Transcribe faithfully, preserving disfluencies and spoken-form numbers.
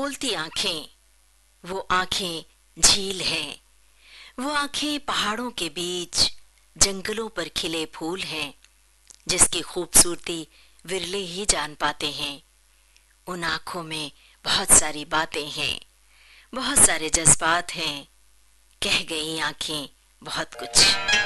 बोलती आंखें, वो आंखें झील हैं। वो आंखें पहाड़ों के बीच जंगलों पर खिले फूल हैं, जिसकी खूबसूरती विरले ही जान पाते हैं। उन आंखों में बहुत सारी बातें हैं, बहुत सारे जज्बात हैं। कह गई आंखें बहुत कुछ।